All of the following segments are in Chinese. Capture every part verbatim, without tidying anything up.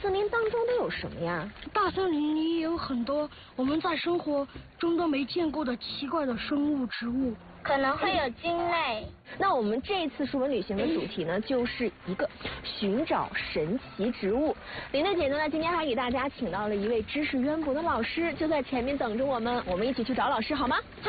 森林当中都有什么呀？ 大森林里也有很多我们在生活中都没见过的奇怪的生物植物， 可能会有鲸类。 那我们这一次书本旅行的主题呢，就是一个寻找神奇植物。林娜姐呢，今天还给大家请到了一位知识渊博的老师，就在前面等着我们，我们一起去找老师好吗？好。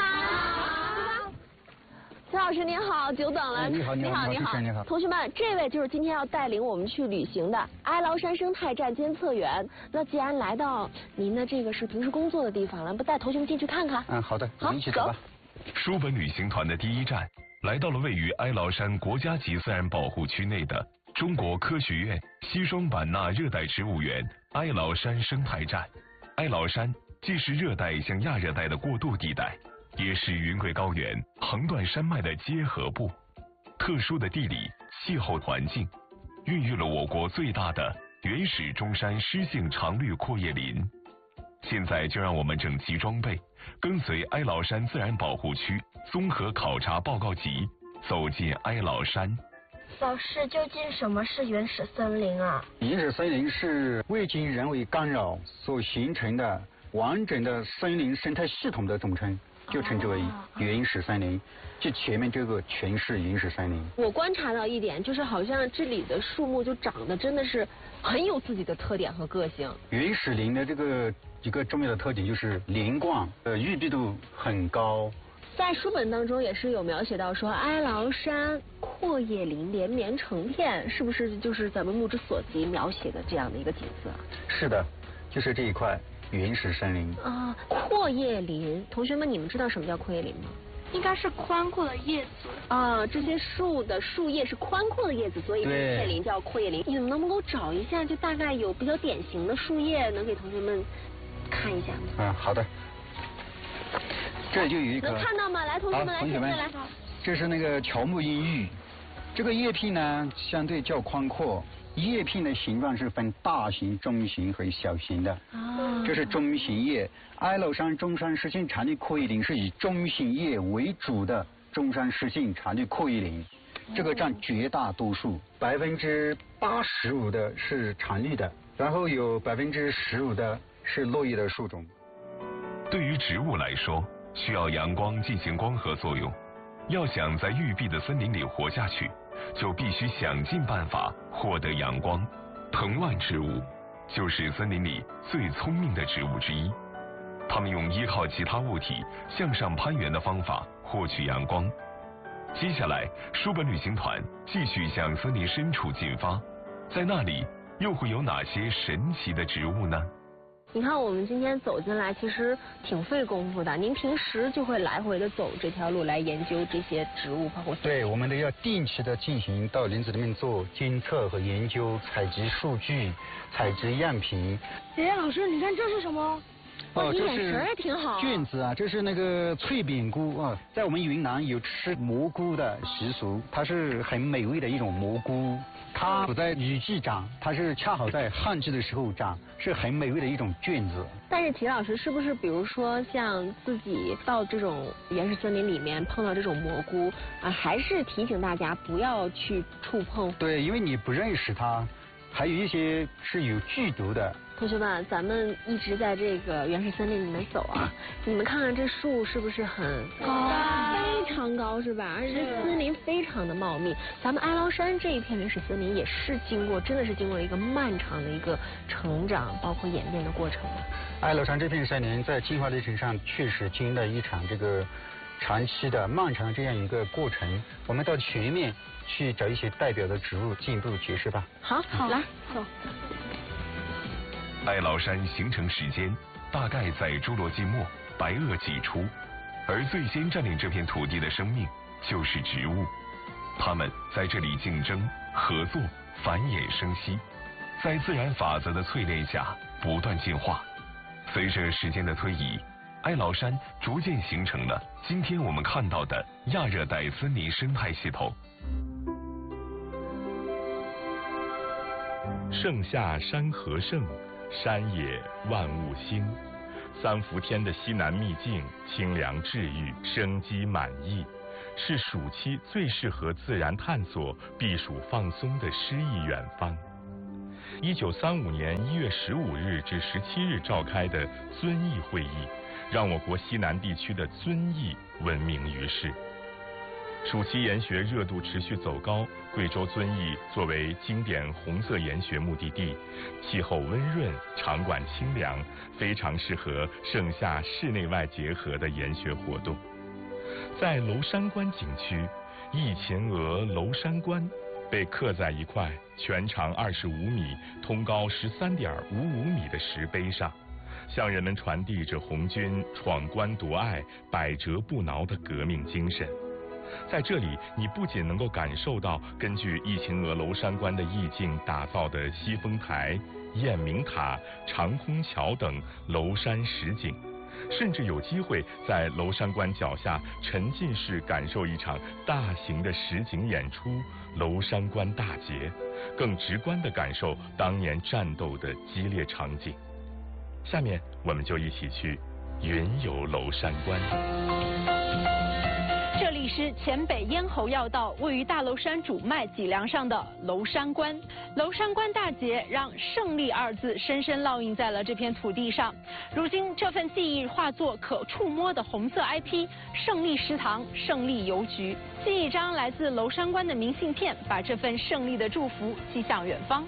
崔老师您好，久等了。 哎、你好，你好， 你好， 你好。 同学们，这位就是今天要带领我们去旅行的哀牢山生态站监测员。那既然来到您的这个是平时工作的地方了，不带同学们进去看看？ 嗯，好的， 好， 一起走吧。 书本旅行团的第一站来到了位于哀牢山国家级自然保护区内的中国科学院西双版纳热带植物园哀牢山生态站。哀牢山既是热带向亚热带的过渡地带，也是云贵高原横断山脉的结合部。特殊的地理气候环境，孕育了我国最大的原始中山湿性常绿阔叶林。现在就让我们整齐装备，跟随哀牢山自然保护区综合考察报告集，走进哀牢山。 老师，究竟什么是原始森林啊？ 原始森林是未经人为干扰所形成的完整的森林生态系统的总称，就称之为原始森林，就前面这个全是原始森林。 我观察到一点，就是好像这里的树木就长得真的是很有自己的特点和个性。 原始林的这个一个重要的特点就是连贯，呃，郁闭度很高。 在书本当中也是有描写到说，哀牢山阔叶林连绵成片，是不是就是咱们目之所及描写的这样的一个景色？ 是的，就是这一块原始森林啊。阔叶林，同学们，你们知道什么叫阔叶林吗？ 应该是宽阔的叶子啊，这些树的树叶是宽阔的叶子，所以这片林叫阔叶林。你们能不能找一下，就大概有比较典型的树叶，能给同学们看一下吗？ 嗯，好的。这就有一个能看到吗？来，同学们来，前面来。 这是那个乔木阴郁，这个叶片呢相对较宽阔，叶片的形状是分大型、中型和小型的。啊，这是中型叶。哀牢山中山湿性常绿阔叶林是以中型叶为主的中山湿性常绿阔叶林，这个占绝大多数，百分之八十五的是常绿的，然后有百分之十五的是落叶的树种。 对于植物来说，需要阳光进行光合作用，要想在郁闭的森林里活下去，就必须想尽办法获得阳光。藤蔓植物就是森林里最聪明的植物之一，它们用依靠其他物体向上攀援的方法获取阳光。接下来，书本旅行团继续向森林深处进发，在那里又会有哪些神奇的植物呢？ 你看我们今天走进来其实挺费功夫的，您平时就会来回的走这条路来研究这些植物包括。 对，我们都要定期的进行到林子里面做监测和研究，采集数据，采集样品。 哎，老师你看这是什么？ 哦，这是眼神也挺好。 菌子啊，这是那个脆扁菇啊，在我们云南有吃蘑菇的习俗，它是很美味的一种蘑菇。它不在雨季长，它是恰好在旱季的时候长，是很美味的一种菌子。 但是齐老师是不是比如说像自己到这种原始森林里面碰到这种蘑菇啊，还是提醒大家不要去触碰？ 对，因为你不认识它，还有一些是有剧毒的。 同学们，咱们一直在这个原始森林里面走啊，你们看看这树是不是很高？非常高是吧？而且森林非常的茂密。咱们哀牢山这一片原始森林也是经过，真的是经过了一个漫长的一个成长，包括演变的过程。 哀牢山这片森林在进化历程上确实经历了一场这个长期的漫长这样一个过程。我们到前面去找一些代表的植物进一步解释吧。 好，好，来走。 哀牢山形成时间大概在侏罗纪末白垩纪初，而最先占领这片土地的生命就是植物，它们在这里竞争、合作、繁衍生息，在自然法则的淬炼下不断进化。随着时间的推移，哀牢山逐渐形成了今天我们看到的亚热带森林生态系统。 盛夏山河盛，山野万物兴。三伏天的西南秘境，清凉治愈，生机满溢，是暑期最适合自然探索、避暑放松的诗意远方。 一九三五年一月十五日至十七日召开的遵义会议，让我国西南地区的遵义闻名于世。暑期研学热度持续走高，贵州遵义作为经典红色研学目的地，气候温润，场馆清凉，非常适合盛夏室内外结合的研学活动。在娄山关景区，忆秦娥娄山关被刻在一块全长二十五米、通高十三点五五米的石碑上，向人们传递着红军闯关夺隘、百折不挠的革命精神。在这里，你不仅能够感受到根据忆秦娥娄山关的意境打造的西峰台、雁鸣塔、长空桥等娄山实景，甚至有机会在娄山关脚下沉浸式感受一场大型的实景演出——娄山关大捷，更直观地感受当年战斗的激烈场景。下面，我们就一起去云游娄山关。 这里是黔北咽喉要道，位于大娄山主脉脊梁上的娄山关。娄山关大捷让胜利二字深深烙印在了这片土地上。如今，这份记忆化作可触摸的红色 I P—— 胜利食堂、胜利邮局，寄一张来自娄山关的明信片，把这份胜利的祝福寄向远方。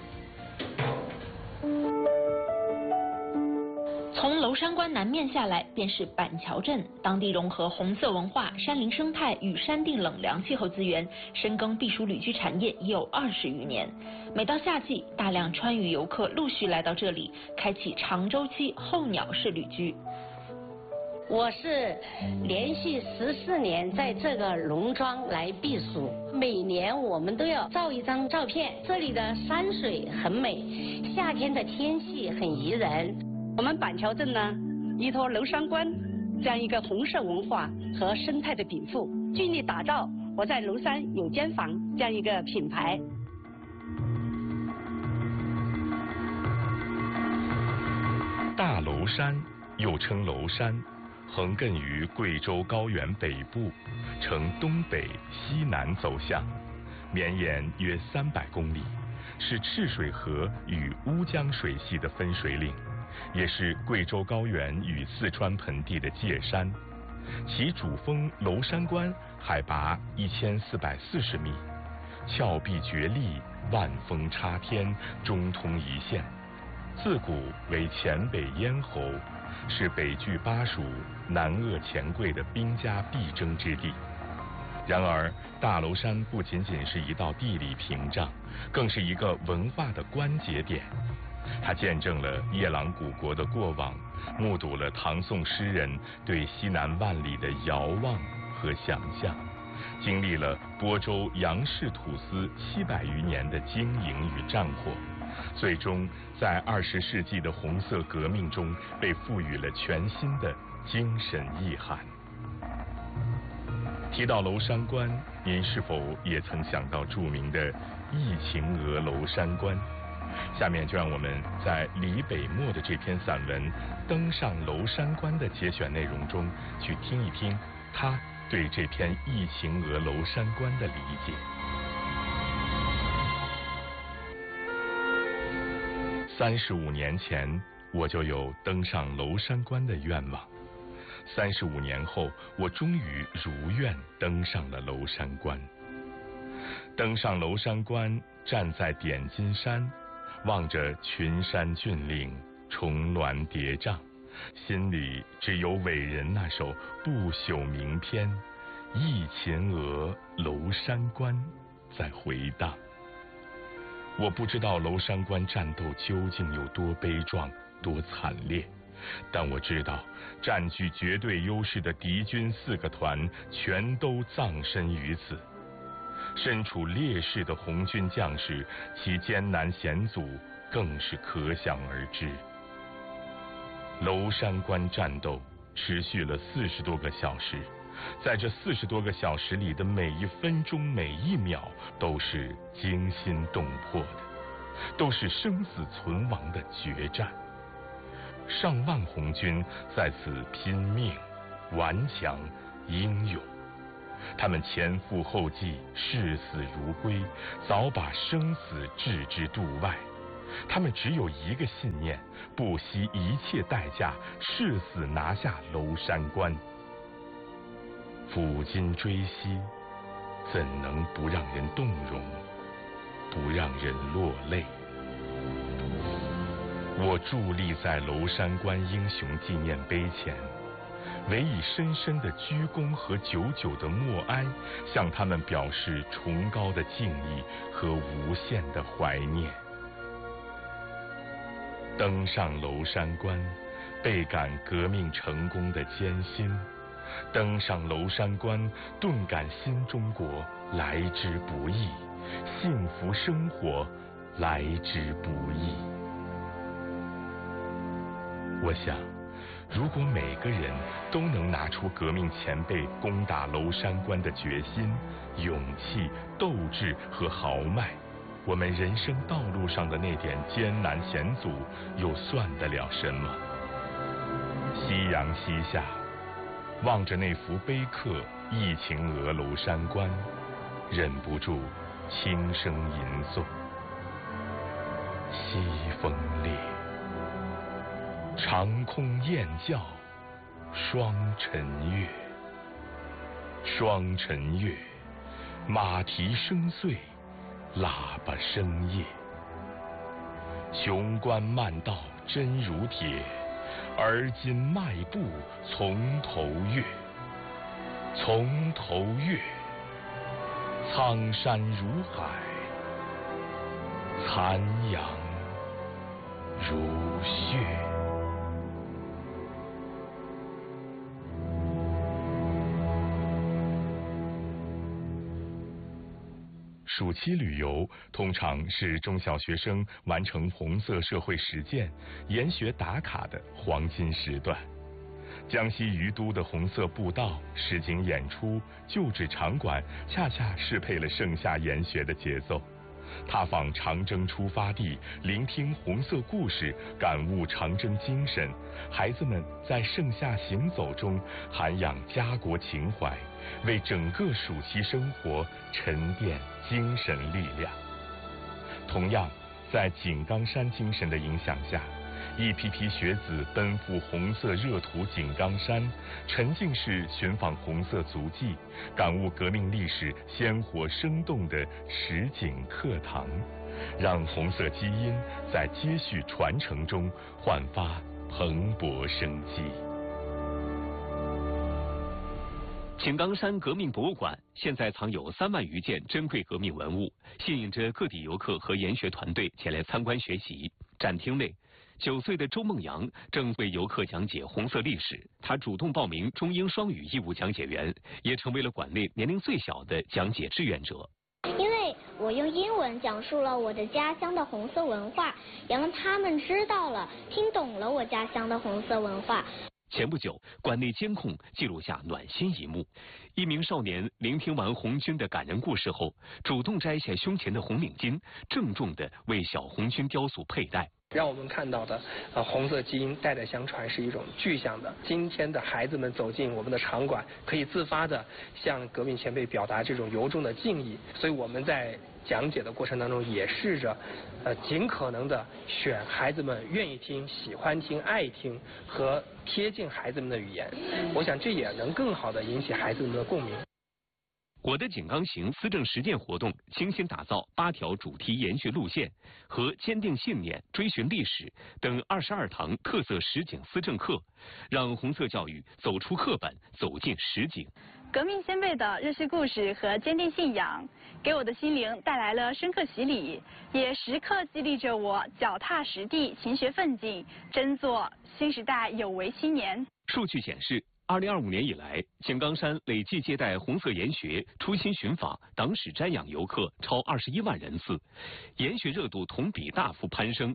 从娄山关南面下来，便是板桥镇，当地融合红色文化、山林生态与山地冷凉气候资源，深耕避暑旅居产业已有二十余年。每到夏季，大量川渝游客陆续来到这里，开启长周期候鸟式旅居。 我是连续十四年在这个农庄来避暑，每年我们都要照一张照片。这里的山水很美，夏天的天气很宜人。 我们板桥镇呢，依托娄山关这样一个红色文化和生态的禀赋，尽力打造我在娄山有间房这样一个品牌。 大娄山又称娄山，横亘于贵州高原北部，呈东北西南走向，绵延约三百公里，是赤水河与乌江水系的分水岭，也是贵州高原与四川盆地的界山。其主峰娄山关海拔一千四百四十米，峭壁绝壁，万峰插天，中通一线。自古为黔北咽喉，是北拒巴蜀、南扼黔贵的兵家必争之地。然而，大娄山不仅仅是一道地理屏障，更是一个文化的关节点。它见证了夜郎古国的过往，目睹了唐宋诗人对西南万里的遥望和想象，经历了播州杨氏土司七百余年的经营与战火，最终在二十世纪的红色革命中被赋予了全新的精神意涵。提到娄山关，您是否也曾想到著名的忆秦娥娄山关？下面就让我们在李北漠的这篇散文《登上娄山关》的节选内容中，去听一听他对这篇忆秦娥娄山关的理解。三十五年前，我就有登上娄山关的愿望。三十五年后，我终于如愿登上了娄山关。登上娄山关，站在点金山，望着群山峻岭，重峦叠嶂，心里只有伟人那首不朽名篇《忆秦娥娄山关》在回荡。我不知道娄山关战斗究竟有多悲壮、多惨烈，但我知道占据绝对优势的敌军四个团全都葬身于此。身处劣势的红军将士，其艰难险阻更是可想而知。娄山关战斗持续了四十多个小时，在这四十多个小时里的每一分钟每一秒都是惊心动魄的，都是生死存亡的决战。上万红军在此拼命、顽强、英勇，他们前赴后继，视死如归，早把生死置之度外。 他们只有一个信念，不惜一切代价，誓死拿下娄山关。抚今追昔，怎能不让人动容，不让人落泪？我伫立在娄山关英雄纪念碑前，唯以深深的鞠躬和久久的默哀，向他们表示崇高的敬意和无限的怀念。登上娄山关，倍感革命成功的艰辛；登上娄山关，顿感新中国来之不易，幸福生活来之不易。我想，如果每个人都能拿出革命前辈攻打娄山关的决心、勇气、斗志和豪迈，我们人生道路上的那点艰难险阻又算得了什么？夕阳西下，望着那幅碑刻《忆秦娥娄山关》，忍不住轻声吟诵：西风烈，长空雁叫双晨月，双晨月，马蹄声碎，喇叭声夜。雄关漫道真如铁，而今迈步从头越。从头越，苍山如海，残阳如血。暑期旅游通常是中小学生完成红色社会实践、研学打卡的黄金时段。江西于都的红色步道、实景演出、旧址场馆，恰恰适配了盛夏研学的节奏。踏访长征出发地，聆听红色故事，感悟长征精神，孩子们在盛夏行走中涵养家国情怀，为整个暑期生活沉淀精神力量。同样，在井冈山精神的影响下，一批批学子奔赴红色热土井冈山，沉浸式寻访红色足迹，感悟革命历史鲜活生动的实景课堂，让红色基因在接续传承中焕发蓬勃生机。 井冈山革命博物馆现在藏有三万余件珍贵革命文物，吸引着各地游客和研学团队前来参观学习。展厅内，九岁的周梦阳正为游客讲解红色历史，他主动报名中英双语义务讲解员，也成为了馆内年龄最小的讲解志愿者。 因为我用英文讲述了我的家乡的红色文化，也让他们知道了、听懂了我家乡的红色文化。 前不久，馆内监控记录下暖心一幕：一名少年聆听完红军的感人故事后，主动摘下胸前的红领巾，郑重地为小红军雕塑佩戴。 让我们看到的呃红色基因代代相传是一种具象的。今天的孩子们走进我们的场馆，可以自发的向革命前辈表达这种由衷的敬意。所以我们在讲解的过程当中，也试着呃尽可能的选孩子们愿意听、喜欢听、爱听和贴近孩子们的语言。我想这也能更好的引起孩子们的共鸣。 我的井冈行思政实践活动精心打造八条主题研学路线和坚定信念、追寻历史等二十二堂特色实景思政课，让红色教育走出课本，走进实景。 革命先辈的热血故事和坚定信仰，给我的心灵带来了深刻洗礼，也时刻激励着我脚踏实地、勤学奋进，争做新时代有为青年。 数据显示，二零二五年以来，井冈山累计接待红色研学、初心寻访、党史瞻仰游客超二十一万人次，研学热度同比大幅攀升。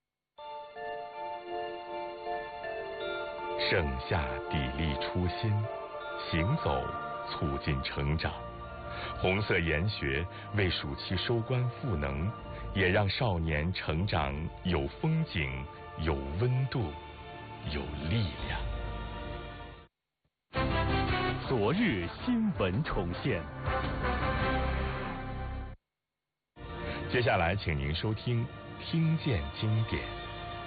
盛夏砥砺初心，行走促进成长。红色研学为暑期收官赋能，也让少年成长有风景、有温度、有力量。 昨日新闻重现。 接下来，请您收听听见经典。